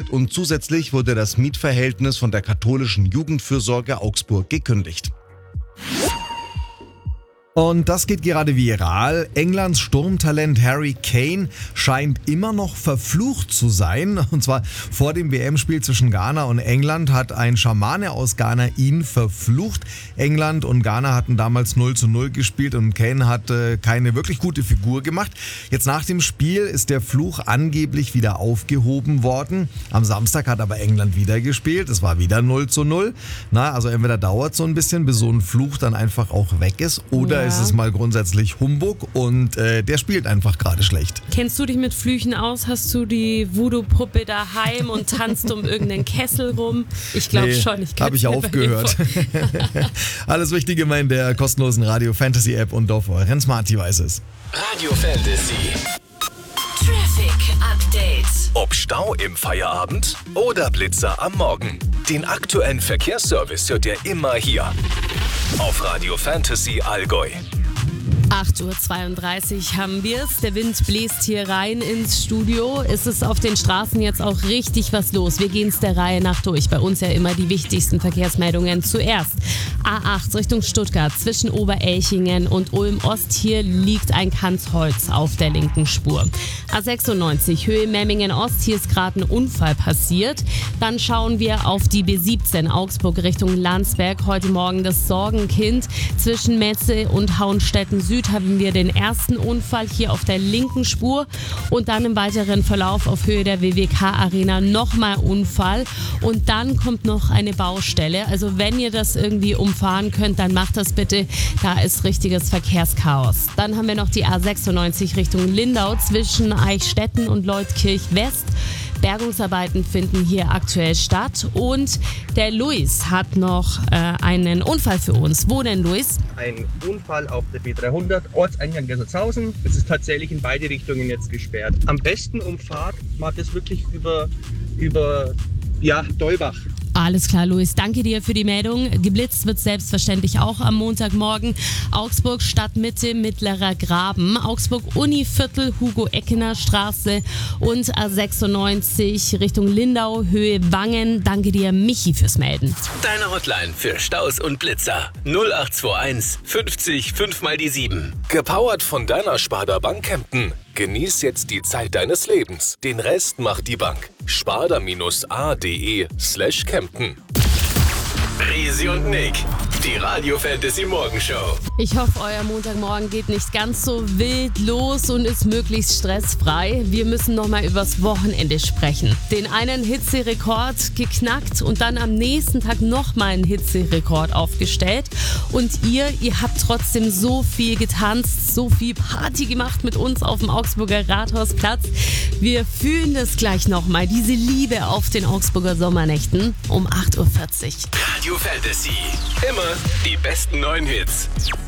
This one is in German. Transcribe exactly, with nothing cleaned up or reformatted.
und zusätzlich wurde das Mietverhältnis von der katholischen Jugendfürsorge Augsburg gekündigt. Und das geht gerade viral. Englands Sturmtalent Harry Kane scheint immer noch verflucht zu sein. Und zwar vor dem W M-Spiel zwischen Ghana und England hat ein Schamane aus Ghana ihn verflucht. England und Ghana hatten damals null zu null gespielt und Kane hat äh, keine wirklich gute Figur gemacht. Jetzt nach dem Spiel ist der Fluch angeblich wieder aufgehoben worden. Am Samstag hat aber England wieder gespielt. Es war wieder null zu null. Na, also entweder dauert es so ein bisschen, bis so ein Fluch dann einfach auch weg ist, oder ja. ist es mal grundsätzlich Humbug und äh, der spielt einfach gerade schlecht. Kennst du dich mit Flüchen aus? Hast du die Voodoo-Puppe daheim und tanzt um irgendeinen Kessel rum? Ich glaube nee, schon. Ich habe ich aufgehört. Alles Wichtige mal in der kostenlosen Radio Fantasy App und auf euren Smart Devices. Radio Fantasy. Traffic Update. Ob Stau im Feierabend oder Blitzer am Morgen. Den aktuellen Verkehrsservice hört ihr immer hier auf Radio Fantasy Allgäu. acht Uhr zweiunddreißig haben wir es. Der Wind bläst hier rein ins Studio. Es ist auf den Straßen jetzt auch richtig was los. Wir gehen es der Reihe nach durch. Bei uns ja immer die wichtigsten Verkehrsmeldungen zuerst. A acht Richtung Stuttgart zwischen Oberelchingen und Ulm-Ost. Hier liegt ein Kanzholz auf der linken Spur. A sechsundneunzig Höhe Memmingen-Ost. Hier ist gerade ein Unfall passiert. Dann schauen wir auf die B siebzehn Augsburg Richtung Landsberg. Heute Morgen das Sorgenkind. Zwischen Metze und Hauenstetten Süd haben wir den ersten Unfall hier auf der linken Spur und dann im weiteren Verlauf auf Höhe der W W K Arena nochmal Unfall und dann kommt noch eine Baustelle. Also wenn ihr das irgendwie umfahren könnt, dann macht das bitte. Da ist richtiges Verkehrschaos. Dann haben wir noch die A sechsundneunzig Richtung Lindau zwischen Eichstätten und Leutkirch West. Bergungsarbeiten finden hier aktuell statt und der Luis hat noch äh, einen Unfall für uns. Wo denn, Luis? Ein Unfall auf der B dreihundert, Ortseingang Gessertshausen. Es ist tatsächlich in beide Richtungen jetzt gesperrt. Am besten umfahrt macht es wirklich über, über ja, Deubach. Alles klar, Luis. Danke dir für die Meldung. Geblitzt wird selbstverständlich auch am Montagmorgen. Augsburg Stadtmitte, Mittlerer Graben. Augsburg Univiertel, Hugo-Eckener Straße und A sechsundneunzig Richtung Lindau, Höhe Wangen. Danke dir, Michi, fürs Melden. Deine Hotline für Staus und Blitzer. null acht zwei eins fünfzig fünf mal die sieben. Gepowert von deiner Sparda Bank Kempten. Genieß jetzt die Zeit deines Lebens. Den Rest macht die Bank. Sparda-ade slash Kempten. Risi und Nick, die Radio Fantasy Morgenshow. Ich hoffe, euer Montagmorgen geht nicht ganz so wild los und ist möglichst stressfrei. Wir müssen nochmal übers Wochenende sprechen. Den einen Hitzerekord geknackt und dann am nächsten Tag nochmal einen Hitzerekord aufgestellt. Und ihr, ihr habt trotzdem so viel getanzt, so viel Party gemacht mit uns auf dem Augsburger Rathausplatz. Wir fühlen das gleich nochmal, diese Liebe auf den Augsburger Sommernächten um acht Uhr vierzig. Radio Fantasy. Immer die besten neuen Hits.